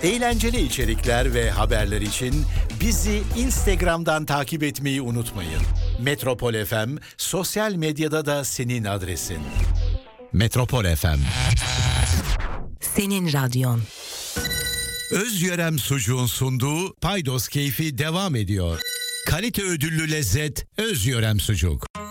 Eğlenceli içerikler ve haberler için bizi Instagram'dan takip etmeyi unutmayın. Metropol FM sosyal medyada da senin adresin. Metropol FM. Senin radyon. Özyörem Sucuğun sunduğu Paydos Keyfi devam ediyor. Kalite ödüllü lezzet Özyörem Sucuk.